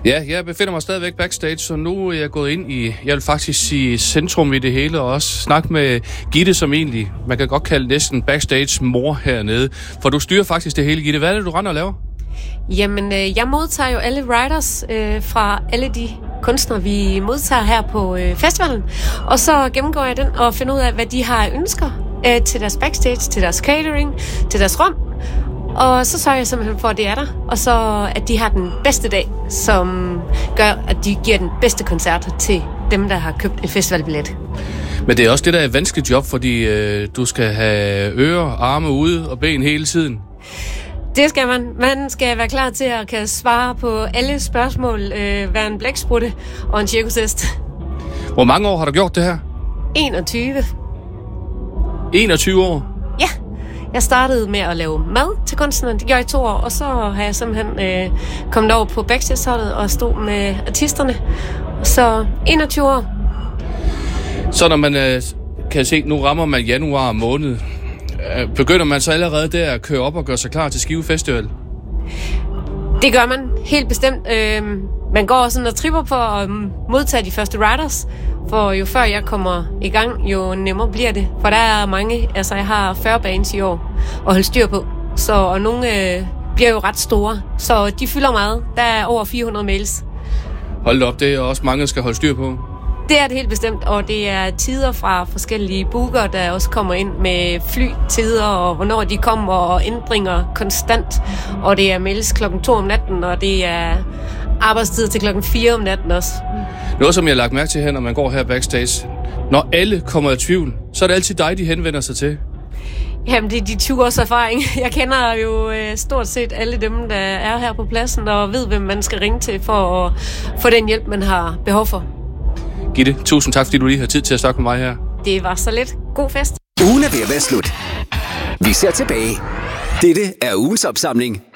Ja, jeg befinder mig stadigvæk backstage, så nu er jeg gået ind i, jeg vil faktisk sige, centrum i det hele, og også snakke med Gitte, som egentlig, man kan godt kalde næsten backstage mor hernede. For du styrer faktisk det hele, Gitte. Hvad er det, du render og laver? Jamen, jeg modtager jo alle writers fra alle de kunstnere, vi modtager her på festivalen. Og så gennemgår jeg den og finder ud af, hvad de har ønsker til deres backstage, til deres catering, til deres rum. Og så sørger jeg simpelthen for, at det er der. Og så, at de har den bedste dag, som gør, at de giver den bedste koncert til dem, der har købt et festivalbillet. Men det er også det, der er et vanskeligt job, fordi du skal have ører, arme ude og ben hele tiden. Det skal man. Man skal være klar til at kan svare på alle spørgsmål, være en blæksprutte og en cirkushest. Hvor mange år har du gjort det her? 21. 21 år? Ja. Jeg startede med at lave mad til kunstnerne. Det gjorde jeg i 2 år, og så har jeg simpelthen kommet over på backstageholdet og stod med artisterne. Så 21 år. Så når man kan se, nu rammer man januar måned, begynder man så allerede der at køre op og gøre sig klar til Skive Festival? Det gør man helt bestemt. Man går sådan og tripper på at modtage de første riders, for jo før jeg kommer i gang, jo nemmere bliver det. For der er mange, altså jeg har 40 bands i år at holde styr på, og nogle bliver jo ret store, så de fylder meget. Der er over 400 mails. Hold op, det er også mange, der skal holde styr på. Det er det helt bestemt, og det er tider fra forskellige booker, der også kommer ind med flytider, og hvornår de kommer, og ændringer konstant. Og det er mails 2:00 om natten, og det er arbejdstid til 4:00 om natten også. Noget, som jeg har lagt mærke til her, når man går her backstage. Når alle kommer i tvivl, så er det altid dig, de henvender sig til. Jamen, det er de 20 års erfaring. Jeg kender jo stort set alle dem, der er her på pladsen, og ved, hvem man skal ringe til for at få den hjælp, man har behov for. Gitte, tusind tak, fordi du lige har tid til at snakke med mig her. Det var så lidt. God fest. Ugen er ved at være slut. Vi ser tilbage. Dette er ugens opsamling